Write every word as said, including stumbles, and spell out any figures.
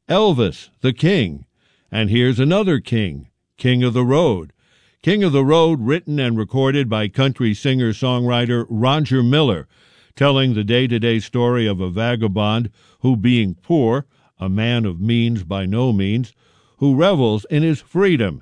Elvis, the King. And here's another king, King of the Road. King of the Road, written and recorded by country singer-songwriter Roger Miller, telling the day-to-day story of a vagabond who, being poor, a man of means by no means, who revels in his freedom